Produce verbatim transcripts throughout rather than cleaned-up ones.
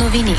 новини.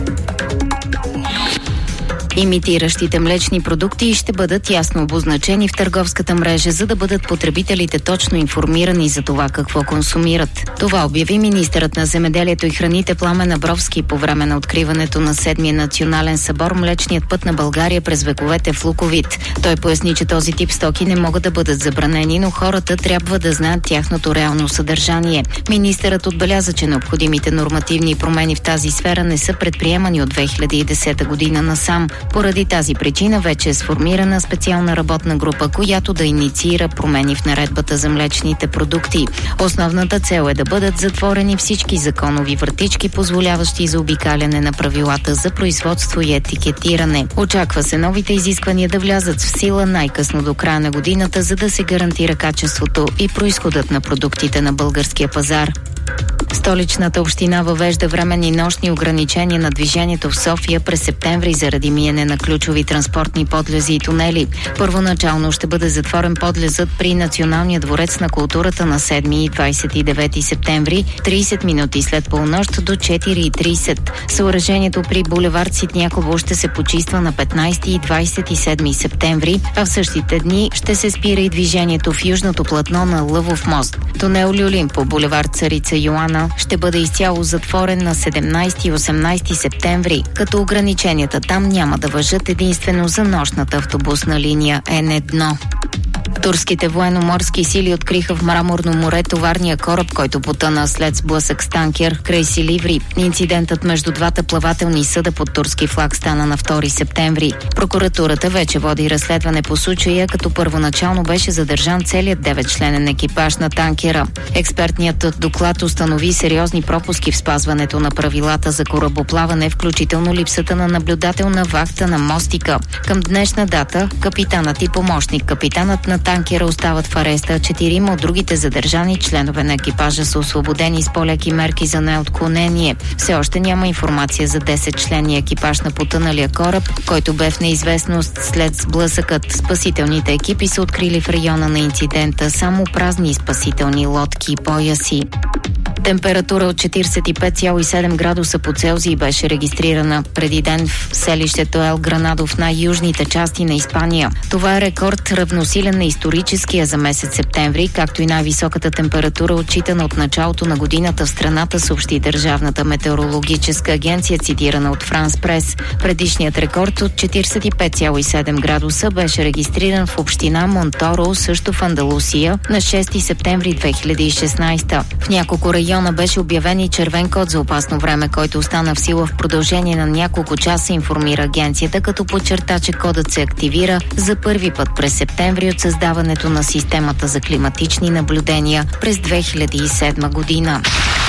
Имитиращите млечни продукти ще бъдат ясно обозначени в търговската мрежа, за да бъдат потребителите точно информирани за това какво консумират. Това обяви министърът на земеделието и храните Пламен Абровски по време на откриването на седмия национален събор "Млечният път на България през вековете" в Луковит. Той поясни, че този тип стоки не могат да бъдат забранени, но хората трябва да знаят тяхното реално съдържание. Министърът отбеляза, че необходимите нормативни промени в тази сфера не са предприемани от две хиляди и десета година насам. Поради тази причина вече е сформирана специална работна група, която да инициира промени в наредбата за млечните продукти. Основната цел е да бъдат затворени всички законови вратички, позволяващи заобикаляне на правилата за производство и етикетиране. Очаква се новите изисквания да влязат в сила най-късно до края на годината, за да се гарантира качеството и произходът на продуктите на българския пазар. Столичната община въвежда временни нощни ограничения на движението в София през септември заради миене на ключови транспортни подлези и тунели. Първоначално ще бъде затворен подлезът при Националния дворец на културата на седми и двадесет и девети септември, тридесет минути след полунощ до четири и тридесет. Съоръжението при булевард Ситняково ще се почиства на петнадесети и двадесет и седми септември, а в същите дни ще се спира и движението в южното платно на Лъвов мост. Тунел Люлин по булевард Царица Йоана ще бъде изцяло затворен на седемнадесети и осемнадесети септември, като ограниченията там няма да важат единствено за нощната автобусна линия Н едно. Турските военноморски сили откриха в Мраморно море товарния кораб, който потъна след сблъсък с танкер край Силиври. Инцидентът между двата плавателни съда под турски флаг стана на втори септември. Прокуратурата вече води разследване по случая, като първоначално беше задържан целият деветчленен екипаж на танкера. Експертният доклад установи сериозни пропуски в спазването на правилата за корабоплаване, включително липсата на наблюдателна вахта на мостика. Към днешна дата капитанът и помощник капитанът на танкера остават в ареста, четирима от другите задържани членове на екипажа са освободени с по-леки мерки за неотклонение. Все още няма информация за десетчленния екипаж на потъналия кораб, който бе в неизвестност след сблъсъкът. Спасителните екипи са открили в района на инцидента само празни спасителни лодки и пояси. Температура от четиридесет и пет цяло и седем градуса по Целзий беше регистрирана преди ден в селището Ел Гранадо в най-южните части на Испания. Това е рекорд, равносилен на историческия за месец септември, както и най-високата температура, отчитана от началото на годината в страната, съобщи Държавната метеорологическа агенция, цитирана от Франс Прес. Предишният рекорд от четиридесет и пет цяло и седем градуса беше регистриран в община Монторо, също в Андалусия, на шести септември две хиляди и шестнадесета. В няколко района беше обявен и червен код за опасно време, който остана в сила в продължение на няколко часа, информира агенцията, като подчерта, че кодът се активира за първи път през септември от създаването на системата за климатични наблюдения през две хиляди и седма година.